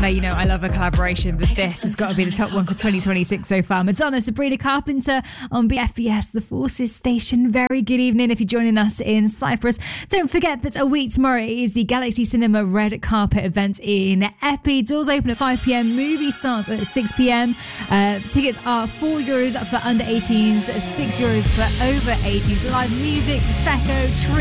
Now, you know, I love a collaboration, but this has got to be the top one for 2026 so far. Madonna, Sabrina Carpenter on BFBS, the Forces Station. Very good evening if you're joining us in Cyprus. Don't forget that a week tomorrow is the Galaxy Cinema Red Carpet event in Epi. Doors open at 5 p.m. Movie starts at 6 p.m. Tickets are €4 for under 18s, €6 for over 18s. Live music, Prosecco,